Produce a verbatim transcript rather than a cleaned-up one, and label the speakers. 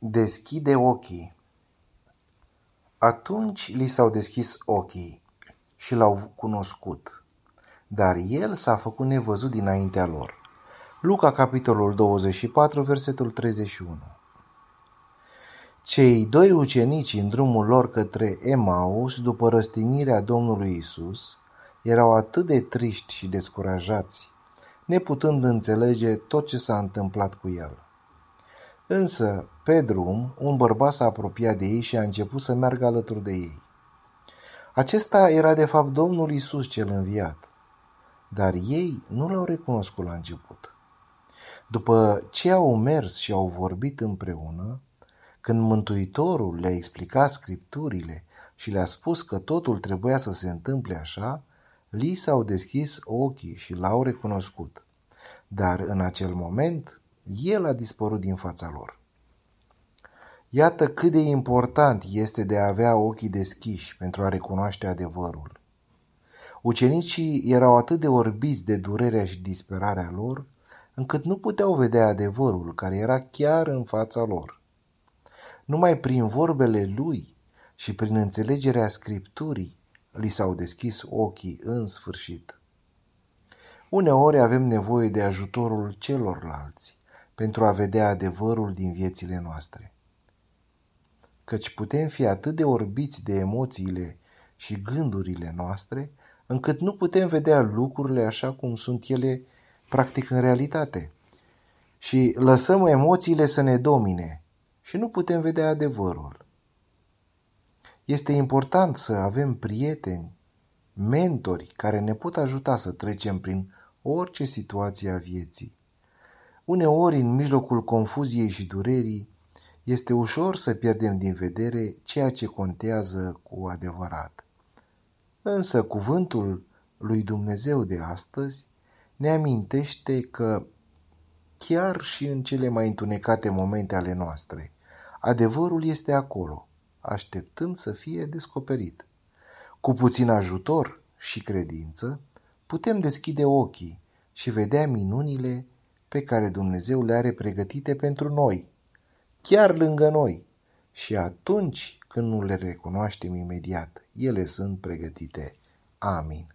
Speaker 1: Deschide ochii. Atunci li s-au deschis ochii și l-au cunoscut, dar el s-a făcut nevăzut dinaintea lor. Luca, capitolul douăzeci și patru, versetul treizeci și unu. Cei doi ucenici în drumul lor către Emaus, după răstignirea Domnului Isus, erau atât de triști și descurajați, neputând înțelege tot ce s-a întâmplat cu el. Însă, pe drum, un bărbat s-a apropiat de ei și a început să meargă alături de ei. Acesta era de fapt Domnul Isus cel înviat, dar ei nu l-au recunoscut la început. După ce au mers și au vorbit împreună, când Mântuitorul le-a explicat Scripturile și le-a spus că totul trebuia să se întâmple așa, li s-au deschis ochii și l-au recunoscut. Dar în acel moment, el a dispărut din fața lor. Iată cât de important este de a avea ochii deschiși pentru a recunoaște adevărul. Ucenicii erau atât de orbiți de durerea și disperarea lor, încât nu puteau vedea adevărul care era chiar în fața lor. Numai prin vorbele lui și prin înțelegerea Scripturii li s-au deschis ochii în sfârșit. Uneori avem nevoie de ajutorul celorlalți pentru a vedea adevărul din viețile noastre. Căci putem fi atât de orbiți de emoțiile și gândurile noastre, încât nu putem vedea lucrurile așa cum sunt ele practic în realitate. Și lăsăm emoțiile să ne domine și nu putem vedea adevărul. Este important să avem prieteni, mentori care ne pot ajuta să trecem prin orice situație a vieții. Uneori, în mijlocul confuziei și durerii, este ușor să pierdem din vedere ceea ce contează cu adevărat. Însă cuvântul lui Dumnezeu de astăzi ne amintește că chiar și în cele mai întunecate momente ale noastre, adevărul este acolo, așteptând să fie descoperit. Cu puțin ajutor și credință, putem deschide ochii și vedea minunile pe care Dumnezeu le are pregătite pentru noi, chiar lângă noi, și atunci când nu le recunoaștem imediat, ele sunt pregătite. Amin.